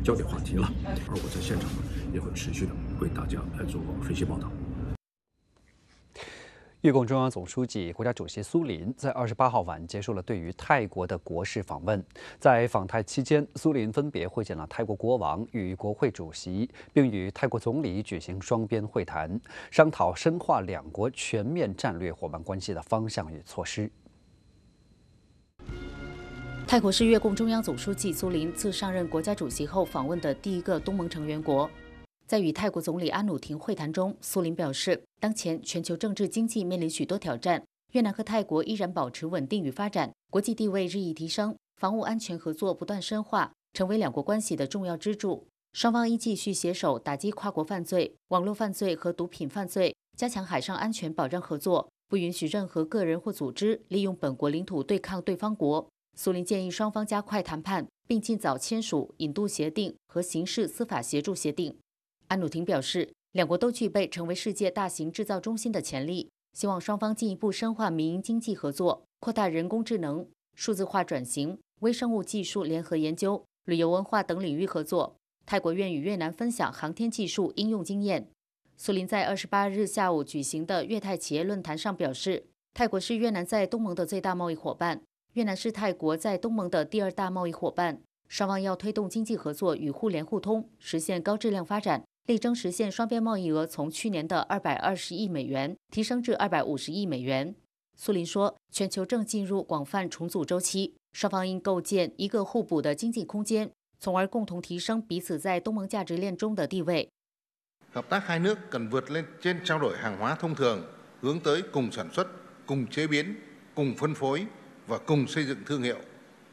焦点话题了。而我在现场呢，也会持续的为大家来做分析报道。 越共中央总书记、国家主席苏林在28号晚结束了对于泰国的国事访问。在访泰期间，苏林分别会见了泰国国王与国会主席，并与泰国总理举行双边会谈，商讨深化两国全面战略伙伴关系的方向与措施。 泰国是越共中央总书记苏林自上任国家主席后访问的第一个东盟成员国。在与泰国总理安努廷会谈中，苏林表示，当前全球政治经济面临许多挑战，越南和泰国依然保持稳定与发展，国际地位日益提升，防务安全合作不断深化，成为两国关系的重要支柱。双方应继续携手打击跨国犯罪、网络犯罪和毒品犯罪，加强海上安全保障合作，不允许任何个人或组织利用本国领土对抗对方国。苏林建议双方加快谈判，并尽早签署引渡协定和刑事司法协助协定。安努廷表示，两国都具备成为世界大型制造中心的潜力，希望双方进一步深化民营经济合作，扩大人工智能、数字化转型、微生物技术联合研究、旅游文化等领域合作。泰国愿与越南分享航天技术应用经验。苏林在28日下午举行的越泰企业论坛上表示，泰国是越南在东盟的最大贸易伙伴，越南是泰国在东盟的第2大贸易伙伴。双方要推动经济合作与互联互通，实现高质量发展，力争实现双边贸易额从去年的220亿美元提升至250亿美元。苏林说，全球正进入广泛重组周期，双方应构建一个互补的经济空间，从而共同提升彼此在东盟价值链中的地位。 Hợp tác hai nước cần vượt lên trên trao đổi hàng hóa thông thường, hướng tới cùng sản xuất, cùng chế biến, cùng phân phối và cùng xây dựng thương hiệu.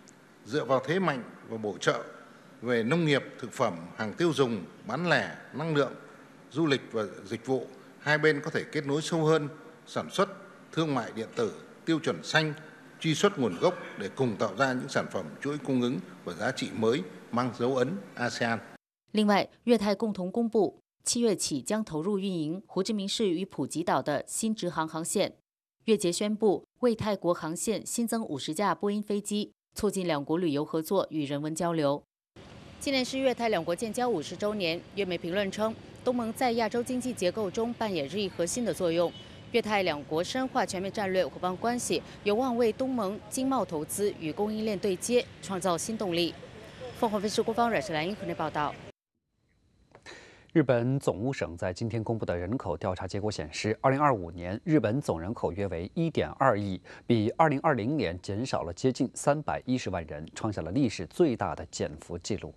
Dựa vào thế mạnh và bổ trợ về nông nghiệp, thực phẩm, hàng tiêu dùng, bán lẻ, năng lượng, du lịch và dịch vụ, hai bên có thể kết nối sâu hơn, sản xuất, thương mại điện tử, tiêu chuẩn xanh, truy xuất nguồn gốc để cùng tạo ra những sản phẩm chuỗi cung ứng và giá trị mới mang dấu ấn ASEAN。 另外，越泰共同公布7月起将投入运营胡志明市与普吉岛的新直航航线。越捷宣布为泰国航线新增50架波音飞机，促进两国旅游合作与人文交流。今年是越泰两国建交50周年，越媒评论称，东盟在亚洲经济结构中扮演日益核心的作用。越泰两国深化全面战略伙伴关系，有望为东盟经贸投资与供应链对接创造新动力。凤凰卫视国防阮世兰因河内报道。 日本总务省在今天公布的人口调查结果显示，2025年日本总人口约为1.2亿，比2020年减少了接近310万人，创下了历史最大的减幅纪录。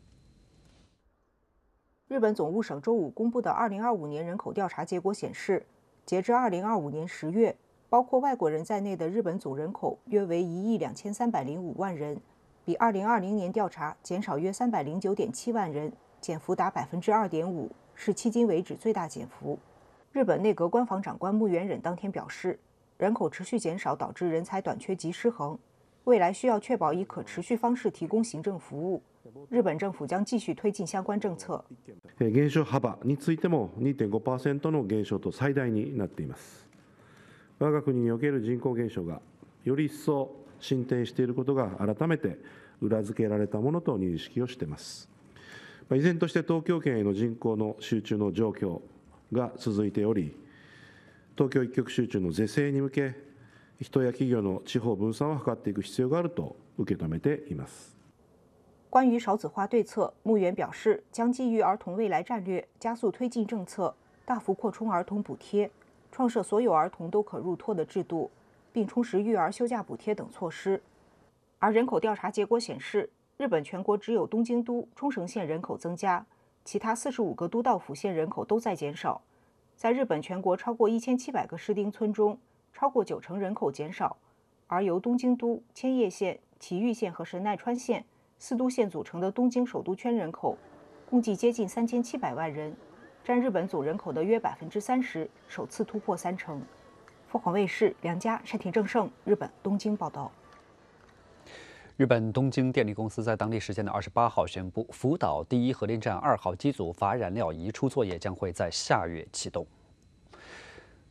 日本总务省周五公布的2025年人口调查结果显示，截至2025年10月，包括外国人在内的日本总人口约为1亿2305万人，比2020年调查减少约309.7万人。减幅达2.5%，是迄今为止最大减幅。日本内阁官房长官木原忍当天表示，人口持续减少导致人才短缺及失衡，未来需要确保以可持续方式提供行政服务。日本政府将继续推进相关政策。 減少幅についても 2.5% の減少と最大になっています。我が国における人口減少がより一層進展していることが改めて裏付けられたものと認識をしています。依然として東京圏への人口の集中の状況が続いており、東京一極集中の是正に向け、人や企業の地方分散を図っていく必要があると受け止めています。 关于少子化对策，木原表示，将基于儿童未来战略，加速推进政策，大幅扩充儿童补贴，创设所有儿童都可入托的制度，并充实育儿休假补贴等措施。而人口调查结果显示，日本全国只有东京都、冲绳县人口增加，其他45个都道府县人口都在减少。在日本全国超过1700个市町村中，超过90%人口减少，而由东京都、千叶县、埼玉县和神奈川县4都县组成的东京首都圈人口，共计接近3700万人，占日本总人口的约30%，首次突破30%。凤凰卫视梁佳、山田正胜，日本东京报道。 日本东京电力公司在当地时间的28号宣布，福岛第1核电站2号机组乏燃料移出作业将会在下月启动。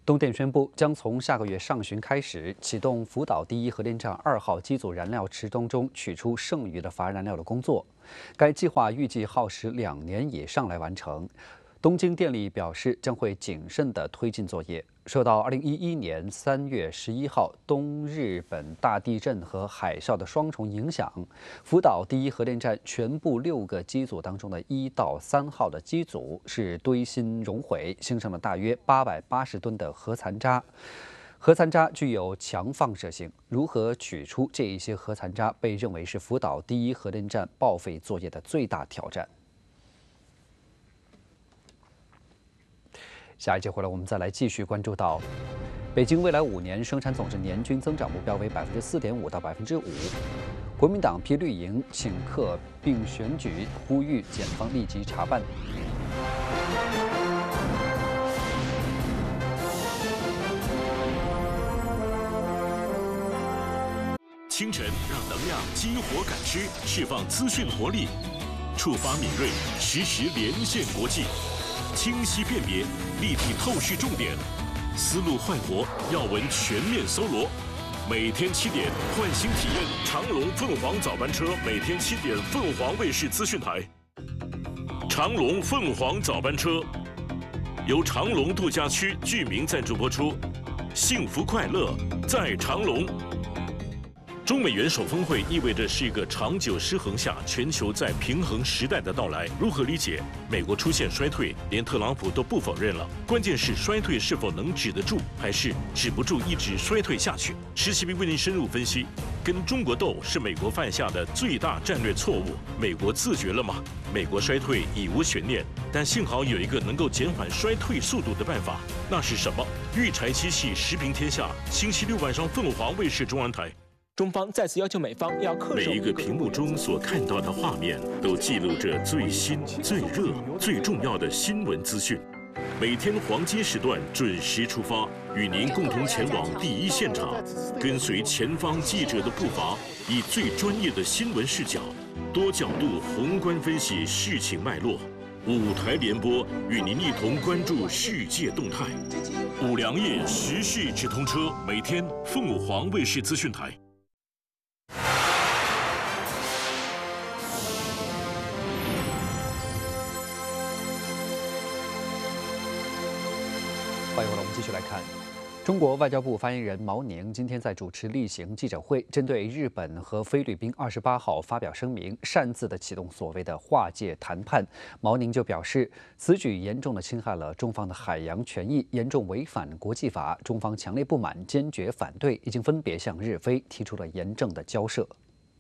东电宣布，将从下个月上旬开始启动福岛第一核电站2号机组燃料池当中取出剩余的乏燃料的工作。该计划预计耗时2年以上来完成。东京电力表示，将会谨慎地推进作业。受到2011年3月11号东日本大地震和海啸的双重影响，福岛第一核电站全部6个机组当中的1到3号的机组是堆芯熔毁，形成了大约880吨的核残渣。核残渣具有强放射性，如何取出这一些核残渣，被认为是福岛第一核电站报废作业的最大挑战。下一节回来，我们再来继续关注到，北京未来5年生产总值年均增长目标为4.5%到5%。国民党批绿营请客并选举，呼吁检方立即查办。 清晨让能量激活感知，释放资讯活力，触发敏锐，实时连线国际。清晰辨别，立体透视重点，思路焕活，要闻全面搜罗。每天7点，换新体验长龙凤凰早班车，每天7点，凤凰卫视资讯台。长龙凤凰早班车由长龙度假区居民赞助播出，幸福快乐在长龙。中美元首峰会意味着是一个长久失衡下全球在平衡时代的到来。如何理解？美国出现衰退，连特朗普都不否认了。关键是衰退是否能止得住，还是止不住一直衰退下去？施其斌为您深入分析。跟中国斗是美国犯下的最大战略错误。美国自觉了吗？美国衰退已无悬念，但幸好有一个能够减缓衰退速度的办法，那是什么？育柴七系时评天下，星期6晚上凤凰卫视中央台。 中方再次要求美方要恪守。 每一个屏幕中所看到的画面，都记录着最新、最热、最重要的新闻资讯。每天黄金时段准时出发，与您共同前往第一现场，跟随前方记者的步伐，以最专业的新闻视角，多角度宏观分析事情脉络。5台联播，与您一同关注世界动态。5粮液时事直通车，每天凤凰卫视资讯台。 欢迎回来，我们继续来看。中国外交部发言人毛宁今天在主持例行记者会，针对日本和菲律宾28号发表声明，擅自的启动所谓的划界谈判。毛宁就表示，此举严重的侵害了中方的海洋权益，严重违反国际法，中方强烈不满，坚决反对，已经分别向日菲提出了严正的交涉。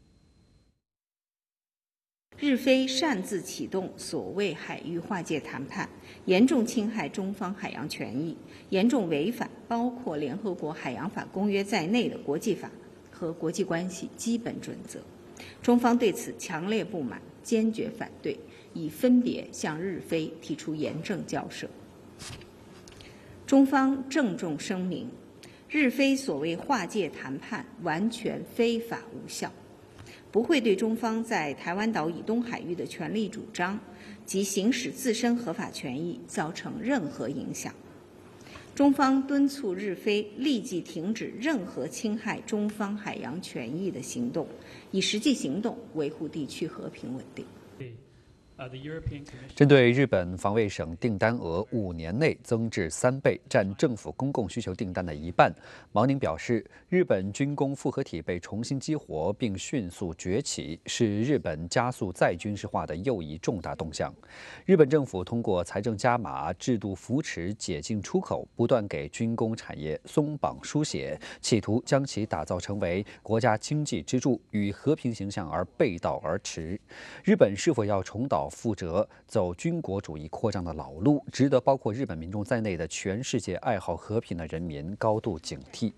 日菲擅自启动所谓海域划界谈判，严重侵害中方海洋权益，严重违反包括联合国海洋法公约在内的国际法和国际关系基本准则。中方对此强烈不满，坚决反对，已分别向日菲提出严正交涉。中方郑重声明，日菲所谓划界谈判完全非法无效，不会对中方在台湾岛以东海域的权利主张及行使自身合法权益造成任何影响。中方敦促日菲立即停止任何侵害中方海洋权益的行动，以实际行动维护地区和平稳定。 针对日本防卫省订单额5年内增至3倍，占政府公共需求订单的1半，毛宁表示，日本军工复合体被重新激活并迅速崛起，是日本加速再军事化的又一重大动向。日本政府通过财政加码、制度扶持、解禁出口，不断给军工产业松绑书写，企图将其打造成为国家经济支柱，与和平形象而背道而驰。日本是否要重蹈覆辙，走军国主义扩张的老路，值得包括日本民众在内的全世界爱好和平的人民高度警惕。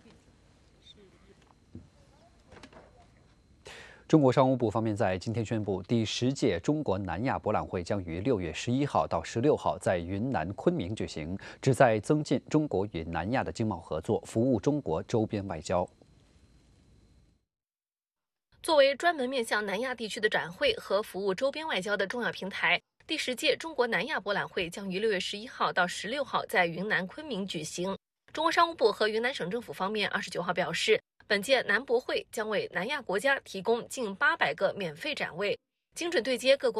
中国商务部方面在今天宣布，第10届中国南亚博览会将于6月11号到16号在云南昆明举行，旨在增进中国与南亚的经贸合作，服务中国周边外交。 作为专门面向南亚地区的展会和服务周边外交的重要平台，第10届中国南亚博览会将于6月11号到16号在云南昆明举行。 中国商务部和云南省政府方面29号表示，本届南博会将为南亚国家提供近800个免费展位，精准对接各国